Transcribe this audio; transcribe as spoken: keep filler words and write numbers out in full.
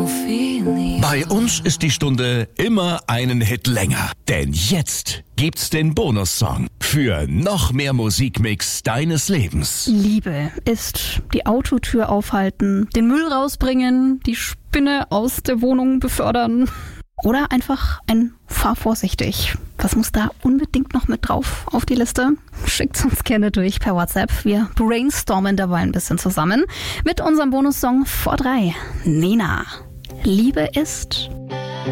Bei uns ist die Stunde immer einen Hit länger. Denn jetzt gibt's den Bonussong für noch mehr Musikmix deines Lebens. Liebe ist die Autotür aufhalten, den Müll rausbringen, die Spinne aus der Wohnung befördern. Oder einfach ein Fahr vorsichtig. Was muss da unbedingt noch mit drauf auf die Liste? Schickt's uns gerne durch per WhatsApp. Wir brainstormen dabei ein bisschen zusammen mit unserem Bonussong vor drei. Nena. Liebe ist...